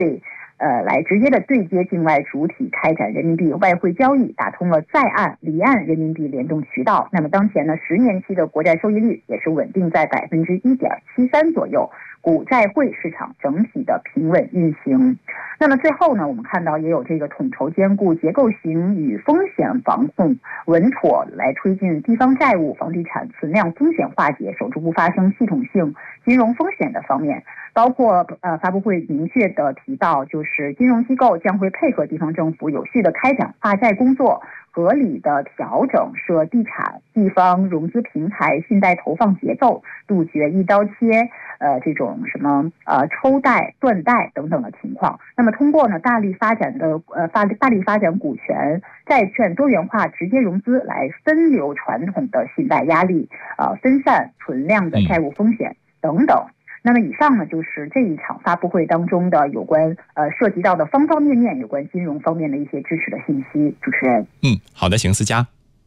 来直接的对接境外主体开展人民币外汇交易，打通了在岸离岸人民币联动渠道。那么当前呢，10年期的国债收益率也是稳定在1.73%左右，股债汇市场整体的平稳运行。那么最后呢，我们看到也有这个统筹兼顾结构性与风险防控，稳妥来推进地方债务、房地产存量风险化解，守住不发生系统性金融风险的方面。包括发布会明确的提到，就是金融机构将会配合地方政府有序的开展化债工作，合理的调整涉地产、地方融资平台信贷投放节奏，杜绝一刀切这种什么抽贷、断贷等等的情况。那么通过呢大力发展股权、债券多元化直接融资，来分流传统的信贷压力，分散存量的债务风险等等。那么以上呢，就是这一场发布会当中的有关涉及到的方方面面有关金融方面的一些支持的信息。主持人， 好的，邢思佳。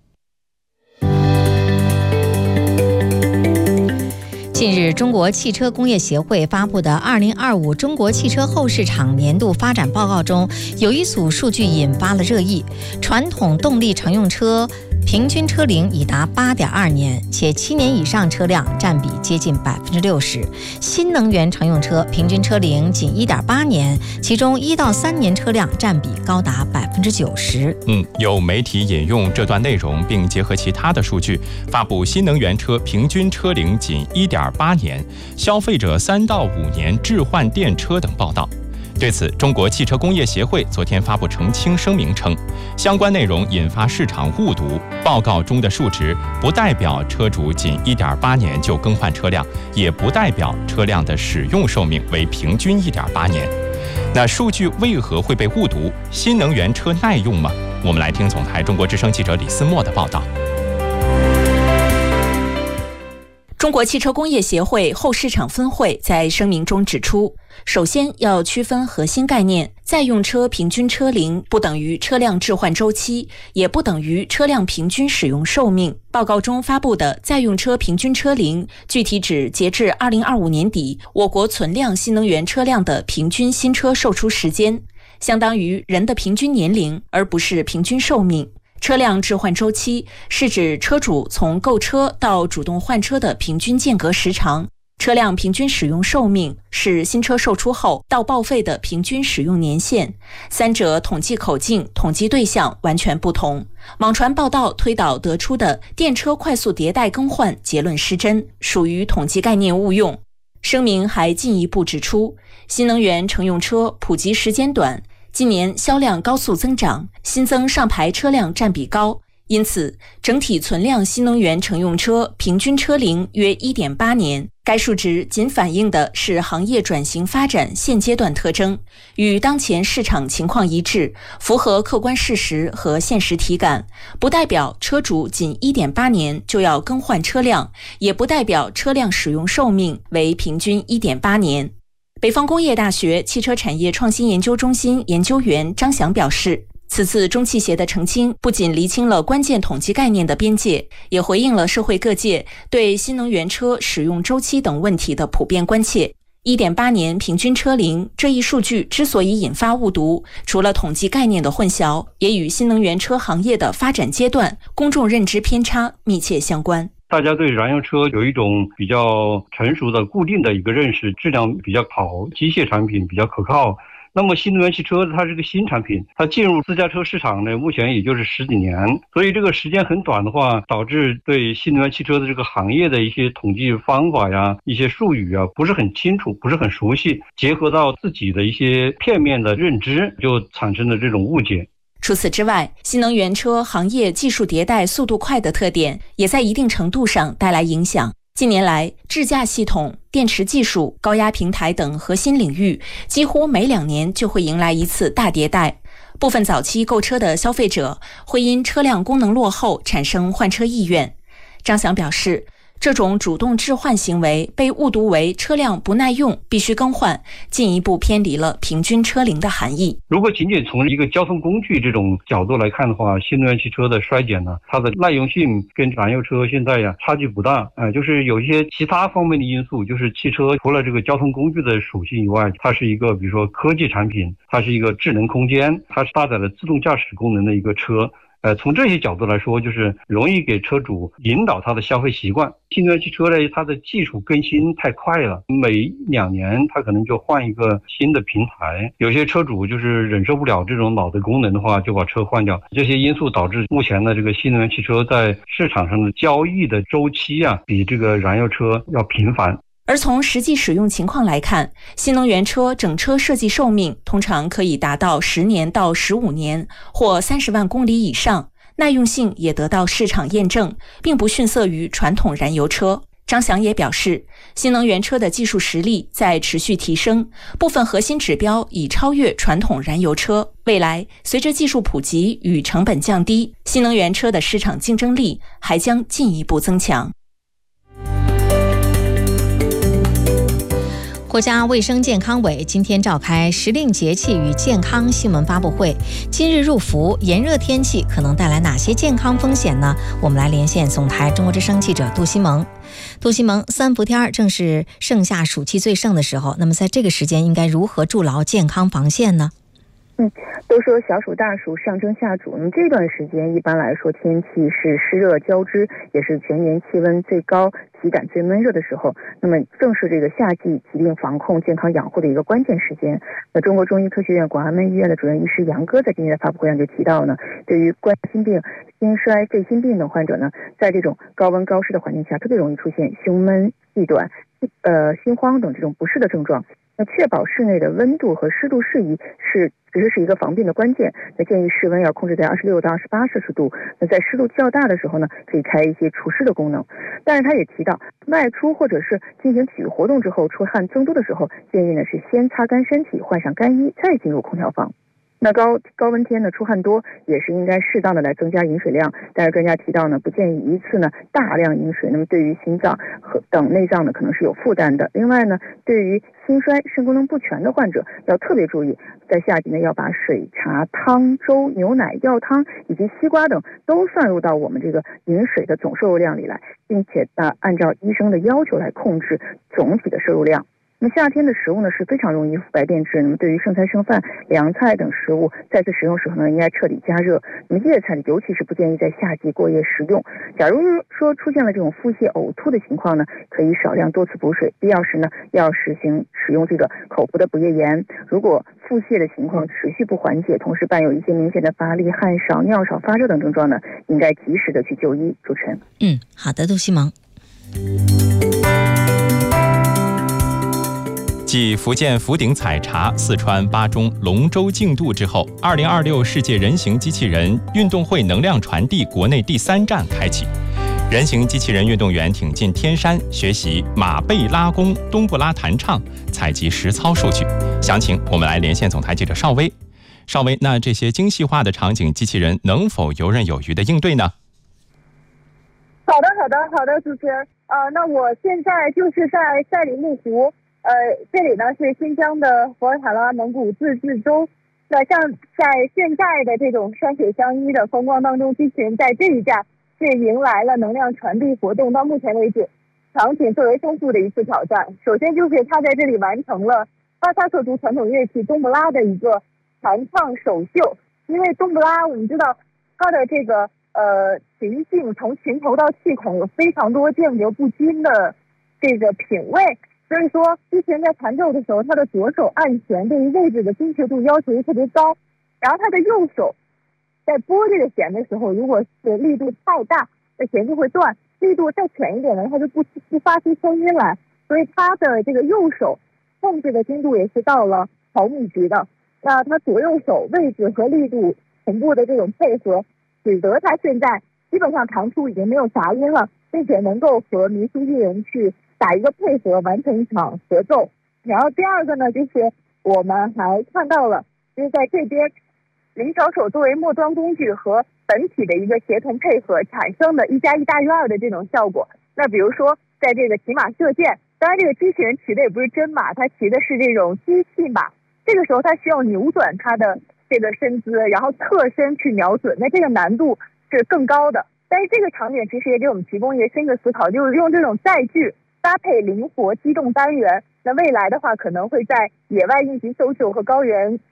近日，中国汽车工业协会发布的2025中国汽车后市场年度发展报告中，有一组数据引发了热议：传统动力乘用车平均车龄已达8.2年，且7年以上车辆占比接近60%。新能源乘用车平均车龄仅1.8年，其中1到3年车辆占比高达90%。 有媒体引用这段内容，并结合其他的数据，发布新能源车平均车龄仅1.8年，消费者3到5年置换电车等报道。对此，中国汽车工业协会昨天发布澄清声明称，相关内容引发市场误读，报告中的数值不代表车主仅1.8年就更换车辆，也不代表车辆的使用寿命为平均1.8年。那数据为何会被误读？新能源车耐用吗？我们来听总台中国之声记者李思墨的报道。 中国汽车工业协会后市场分会在声明中指出，首先要区分核心概念，在用车平均车龄不等于车辆置换周期，也不等于车辆平均使用寿命。报告中发布的在用车平均车龄，具体指截至2025年底我国存量新能源车辆的平均新车售出时间，相当于人的平均年龄，而不是平均寿命。车辆置换周期是指车主从购车到主动换车的平均间隔时长，车辆平均使用寿命是新车售出后到报废的平均使用年限，三者统计口径、统计对象完全不同。网传报道推导得出的电车快速迭代更换结论失真，属于统计概念误用。声明还进一步指出，新能源乘用车普及时间短，今年销量高速增长，新增上牌车辆占比高，因此整体存量新能源乘用车平均车龄约 1.8 年。该数值仅反映的是行业转型发展现阶段特征，与当前市场情况一致，符合客观事实和现实体感，不代表车主仅 1.8 年就要更换车辆，也不代表车辆使用寿命为平均 1.8 年。北方工业大学汽车产业创新研究中心研究员张翔表示，此次中汽协的澄清不仅厘清了关键统计概念的边界，也回应了社会各界对新能源车使用周期等问题的普遍关切。1.8 年平均车龄这一数据之所以引发误读，除了统计概念的混淆，也与新能源车行业的发展阶段、公众认知偏差密切相关。 大家对燃油车有一种比较成熟的固定的一个认识，质量比较好，机械产品比较可靠。那么新能源汽车它是个新产品，它进入自驾车市场呢，目前也就是10几年，所以这个时间很短的话，导致对新能源汽车的这个行业的一些统计方法呀、一些术语啊不是很清楚，不是很熟悉，结合到自己的一些片面的认知，就产生了这种误解。 除此之外，新能源车行业技术迭代速度快的特点也在一定程度上带来影响。近年来，智驾系统、电池技术、高压平台等核心领域几乎每2年就会迎来一次大迭代。部分早期购车的消费者会因车辆功能落后产生换车意愿。张翔表示， 这种主动置换行为被误读为车辆不耐用，必须更换，进一步偏离了平均车龄的含义。 如果仅仅从一个交通工具这种角度来看的话，新能源汽车的衰减呢，它的耐用性跟燃油车现在差距不大，就是有一些其他方面的因素，就是汽车除了这个交通工具的属性以外，它是一个比如说科技产品，它是一个智能空间，它是搭载了自动驾驶功能的一个车。从这些角度来说，就是容易给车主引导他的消费习惯。新能源汽车呢，它的技术更新太快了，每2年它可能就换一个新的平台。有些车主就是忍受不了这种老的功能的话，就把车换掉。这些因素导致目前的这个新能源汽车在市场上的交易的周期比这个燃油车要频繁。 而从实际使用情况来看，新能源车整车设计寿命通常可以达到10年到15年，或30万公里以上，耐用性也得到市场验证，并不逊色于传统燃油车。张翔也表示，新能源车的技术实力在持续提升，部分核心指标已超越传统燃油车。未来，随着技术普及与成本降低，新能源车的市场竞争力还将进一步增强。 国家卫生健康委今天召开时令节气与健康新闻发布会。今日入伏，炎热天气可能带来哪些健康风险呢？我们来连线总台中国之声记者杜西蒙。杜西蒙，三伏天正是盛夏暑气最盛的时候，那么在这个时间应该如何筑牢健康防线呢？ 都说小暑大暑上蒸下煮，那么这段时间一般来说天气是湿热交织，也是全年气温最高、体感最闷热的时候，那么正是这个夏季疾病防控、健康养护的一个关键时间。那中国中医科学院广安门医院的主任医师杨哥在今天的发布会上就提到呢，对于冠心病、心衰、肺心病等患者呢，在这种高温高湿的环境下，特别容易出现胸闷、气短、心慌等这种不适的症状。那确保室内的温度和湿度适宜其实是一个防病的关键。那建议室温要控制在26到28摄氏度。那在湿度较大的时候呢，可以开一些除湿的功能。但是他也提到，外出或者是进行体育活动之后出汗增多的时候，建议呢是先擦干身体，换上干衣，再进入空调房。那高温天呢，出汗多也是应该适当的来增加饮水量，但是专家提到呢，不建议一次呢大量饮水，那么对于心脏和等内脏呢可能是有负担的。另外呢，对于心衰、肾功能不全的患者要特别注意，在夏季呢要把水、茶、汤、粥、牛奶、药汤以及西瓜等都算入到我们这个饮水的总摄入量里来，并且按照医生的要求来控制总体的摄入量。那么夏天的食物呢是非常容易腐败变质，那么对于剩菜剩饭、凉菜等食物再次使用时候呢，应该彻底加热。那么叶菜尤其是不建议在夏季过夜食用。假如说出现了这种腹泻、呕吐的情况呢，可以少量多次补水，必要时呢要使用这个口服的补液盐。如果腹泻的情况持续不缓解，同时伴有一些明显的乏力、汗少、尿少、发热等症状呢，应该及时的去就医。主持人， 好的，杜西蒙。 继福建福鼎采茶、四川巴中龙舟竞渡之后，2026世界人形机器人运动会能量传递国内第3站开启。人形机器人运动员挺进天山，学习马背拉弓、冬不拉弹唱，采集实操数据。详情我们来连线总台记者邵薇。邵薇，那这些精细化的场景机器人能否游刃有余的应对呢？ 好的，主持人。那我现在就是在赛里木湖。这里呢是新疆的博尔塔拉蒙古自治州。那像在现在的这种山水相依的风光当中，机器人在这一站是迎来了能量传递活动到目前为止场景最为丰富的一次挑战。首先就是他在这里完成了巴萨克族传统乐器冬不拉的一个弹唱首秀。因为冬不拉我们知道它的这个琴颈从琴头到气孔有非常多间隔不均的这个品位，所以说机器人在弹奏的时候，他的左手按弦对于位置的精确度要求特别高，然后他的右手在拨这个弦的时候，如果是力度太大，这弦就会断；力度再浅一点呢，它就不发出声音来。所以他的这个右手控制的精度也是到了毫米级的。那他左右手位置和力度同步的这种配合，使得他现在基本上弹出已经没有杂音了，并且能够和民俗艺人去打一个配合，完成一场合奏。然后第二个呢，就是我们还看到了，就是在这边灵巧手作为末端工具和本体的一个协同配合产生的1+1大于2的这种效果。 那比如说在这个骑马射箭，当然这个机器人骑的也不是真马，它骑的是这种机器马，这个时候它需要扭转它的这个身姿，然后侧身去瞄准，那这个难度是更高的。但是这个场景其实也给我们提供一个新的思考，就是用这种载具搭配灵活机动单元，那未来的话可能会在野外应急搜救和高原